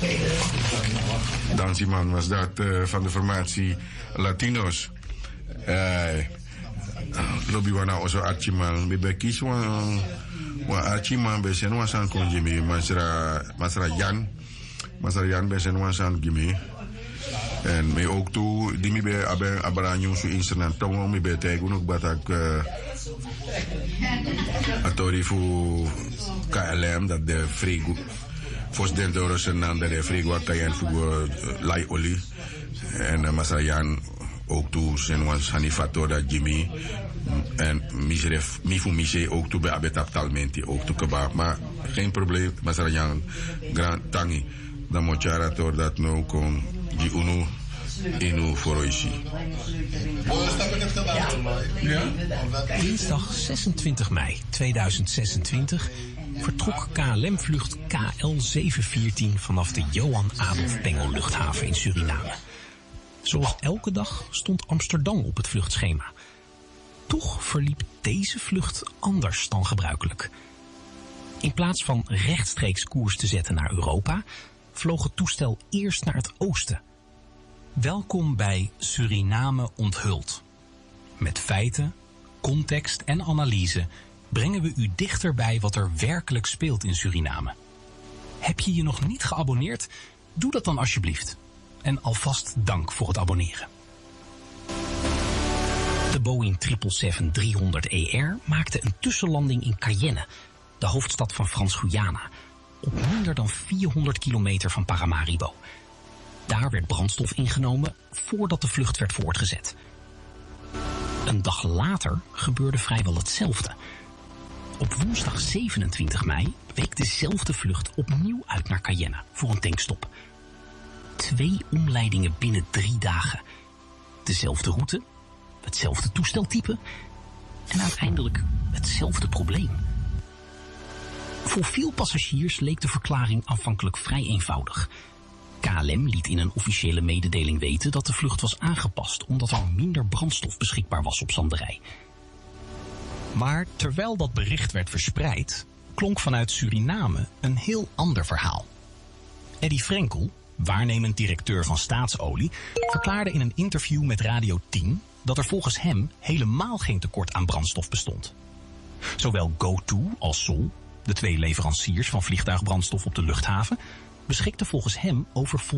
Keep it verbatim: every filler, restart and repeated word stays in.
Dansiman was dat uh, van de formatie Latino's. Uh, lobby wana oso Archiman. Bebe kies wan Archiman besen wan san konjimi. Masra Masra Jan. Masra Jan besen wan san gimi. En me ook toe, die me bij abe abaranyo su instrument tongo me bij tegen ook batak atori fu K L M dat de frigo fos den doros en dan de frigo atayan fu lai oli en Masayan ook toe zijn was hanifator dat Jimmy en misref mi fu mise ook toe bij abe taptalmenti ook toe kebab maar geen probleem Masayan grand tangi dan moet je rator dat nou kon die unu inu foroishi. Dinsdag zesentwintig mei tweeduizend zesentwintig vertrok K L M-vlucht K L zeven veertien vanaf de Johan Adolf Pengel luchthaven in Suriname. Zoals elke dag stond Amsterdam op het vluchtschema. Toch verliep deze vlucht anders dan gebruikelijk. In plaats van rechtstreeks koers te zetten naar Europa, vloog het toestel eerst naar het oosten. Welkom bij Suriname onthuld. Met feiten, context en analyse brengen we u dichter bij wat er werkelijk speelt in Suriname. Heb je je nog niet geabonneerd? Doe dat dan alsjeblieft. En alvast dank voor het abonneren. De Boeing zeven zeven zeven driehonderd E R maakte een tussenlanding in Cayenne, de hoofdstad van Frans-Guyana, op minder dan vierhonderd kilometer van Paramaribo. Daar werd brandstof ingenomen voordat de vlucht werd voortgezet. Een dag later gebeurde vrijwel hetzelfde. Op woensdag zevenentwintig mei week dezelfde vlucht opnieuw uit naar Cayenne voor een tankstop. Twee omleidingen binnen drie dagen. Dezelfde route, hetzelfde toesteltype en uiteindelijk hetzelfde probleem. Voor veel passagiers leek de verklaring aanvankelijk vrij eenvoudig. K L M liet in een officiële mededeling weten dat de vlucht was aangepast omdat er minder brandstof beschikbaar was op Zanderij. Maar terwijl dat bericht werd verspreid, klonk vanuit Suriname een heel ander verhaal. Eddy Frenkel, waarnemend directeur van Staatsolie, verklaarde in een interview met Radio tien dat er volgens hem helemaal geen tekort aan brandstof bestond. Zowel GoTo als Sol, de twee leveranciers van vliegtuigbrandstof op de luchthaven, beschikten volgens hem over